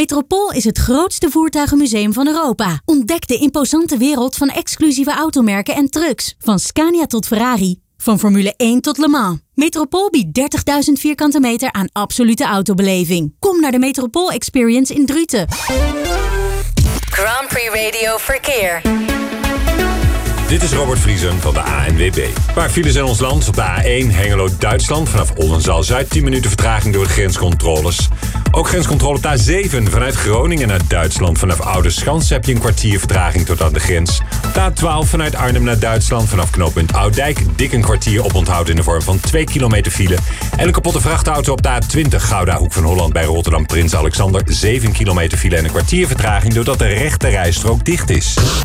Metropool is het grootste voertuigenmuseum van Europa. Ontdek de imposante wereld van exclusieve automerken en trucks. Van Scania tot Ferrari. Van Formule 1 tot Le Mans. Metropool biedt 30.000 vierkante meter aan absolute autobeleving. Kom naar de Metropool Experience in Druten. Grand Prix Radio Verkeer. Dit is Robert Vriesen van de ANWB. Een paar files in ons land. Op de A1 Hengelo-Duitsland vanaf Oldenzaal-Zuid 10 minuten vertraging door de grenscontroles. Ook grenscontrole op de A7 vanuit Groningen naar Duitsland. Vanaf Oudeschans heb je een kwartier vertraging tot aan de grens. Op de A12 vanuit Arnhem naar Duitsland vanaf knooppunt Oudijk. Dik een kwartier oponthoud in de vorm van 2 kilometer file. En een kapotte vrachtauto op de A20 Gouda Hoek van Holland bij Rotterdam Prins Alexander. 7 kilometer file en een kwartier vertraging doordat de rechte rijstrook dicht is.